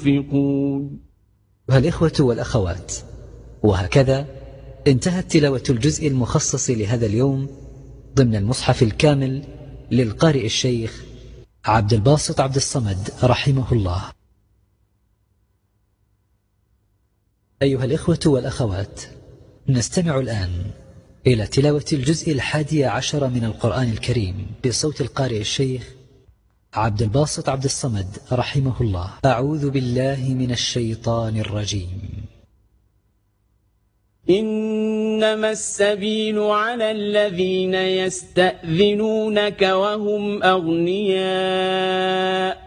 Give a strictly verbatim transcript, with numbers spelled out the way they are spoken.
ينفقون. أيها الإخوة والأخوات، وهكذا انتهت تلاوة الجزء المخصص لهذا اليوم ضمن المصحف الكامل للقارئ الشيخ عبد الباسط عبد الصمد رحمه الله. أيها الإخوة والأخوات، نستمع الآن إلى تلاوة الجزء الحادي عشر من القرآن الكريم بصوت القارئ الشيخ عبد الباسط عبد الصمد رحمه الله. أعوذ بالله من الشيطان الرجيم. إنما السبيل على الذين يستأذنونك وهم أغنياء